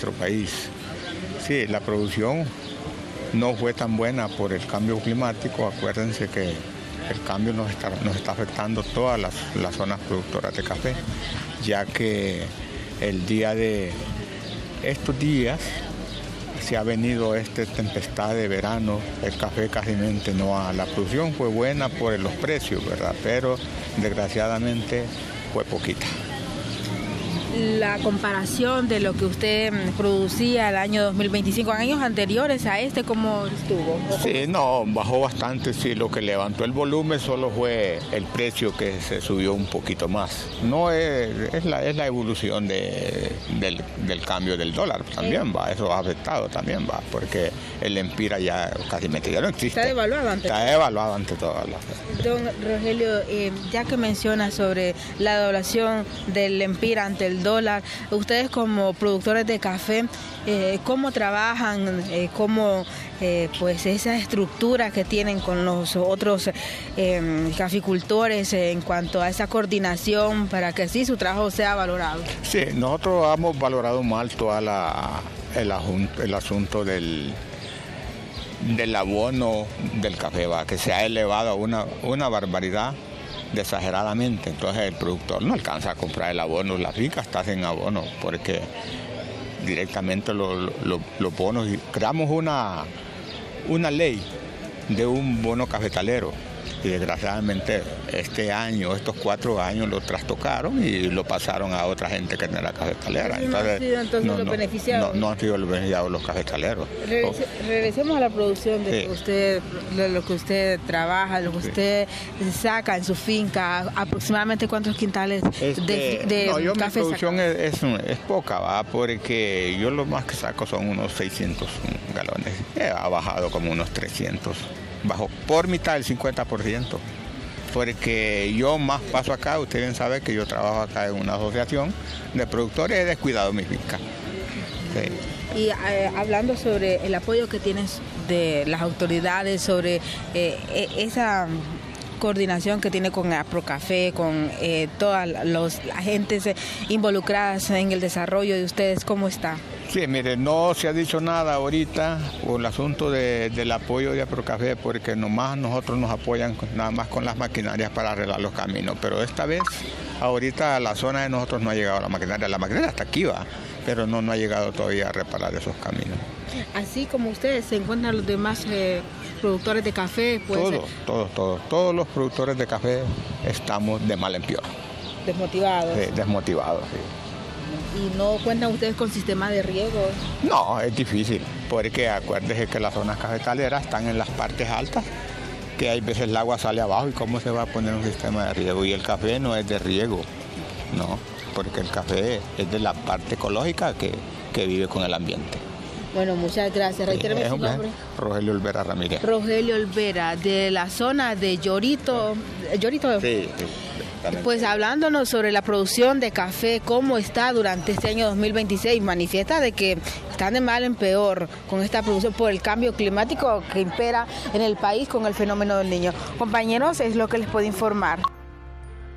nuestro país. Sí, la producción no fue tan buena por el cambio climático. Acuérdense que el cambio nos está afectando todas las zonas productoras de café, ya que el día de estos días se ha venido esta tempestad de verano, el café casi no, la producción fue buena por los precios, ¿verdad? Pero desgraciadamente fue poquita. La comparación de lo que usted producía el año 2025, en años anteriores a este, ¿cómo estuvo? Sí, no, bajó bastante, sí, lo que levantó el volumen solo fue el precio que se subió un poquito más. No es la evolución del cambio del dólar, también va, eso ha afectado también va, porque el Empira ya casi ya no existe. Está devaluado ante todo. Don Rogelio, ya que menciona sobre la devaluación del Empira ante el dólar, ustedes como productores de café, ¿cómo trabajan? ¿Cómo pues esa estructura que tienen con los otros caficultores en cuanto a esa coordinación para que así su trabajo sea valorado? Sí, nosotros hemos valorado mal todo el asunto del abono del café, va, que se ha elevado a una barbaridad exageradamente. Entonces el productor no alcanza a comprar el abono, la finca está sin abono, porque directamente los bonos, creamos una ley de un bono cafetalero, y desgraciadamente estos 4 años lo trastocaron y lo pasaron a otra gente que no era cafetalera. Entonces los beneficiados. No han sido los beneficiados los cafetaleros. Regresemos a la producción de lo que usted trabaja, lo que usted saca en su finca. Aproximadamente ¿cuántos quintales de café mi producción saca? es poca, ¿va? Porque yo lo más que saco son unos 600 galones. Ha bajado como unos 300. Bajó por mitad del 50%, porque yo más paso acá. Usted bien sabe que yo trabajo acá en una asociación de productores, he descuidado mi finca. Sí. Y hablando sobre el apoyo que tienes de las autoridades, sobre esa coordinación que tiene con Aprocafé, con todas las agentes involucradas en el desarrollo de ustedes, ¿cómo está? Sí, mire, no se ha dicho nada ahorita por el asunto del apoyo de Aprocafé, porque nomás nosotros nos apoyan nada más con las maquinarias para arreglar los caminos, pero esta vez, ahorita a la zona de nosotros no ha llegado la maquinaria está aquí, va, pero no ha llegado todavía a reparar esos caminos. Así como ustedes, ¿se encuentran los demás productores de café? Todos los productores de café estamos de mal en peor. ¿Desmotivados? Sí, desmotivados, sí. ¿Y no cuentan ustedes con sistema de riego? No, es difícil, porque acuérdese que las zonas cafetaleras están en las partes altas, que hay veces el agua sale abajo y cómo se va a poner un sistema de riego. Y el café no es de riego, no, porque el café es de la parte ecológica que vive con el ambiente. Bueno, muchas gracias. Reitéreme su nombre. Rogelio Olvera Ramírez. Rogelio Olvera, de la zona de Llorito. ¿Llorito? Sí. Pues hablándonos sobre la producción de café, cómo está durante este año 2026, manifiesta de que están de mal en peor con esta producción por el cambio climático que impera en el país con el fenómeno del Niño. Compañeros, es lo que les puedo informar.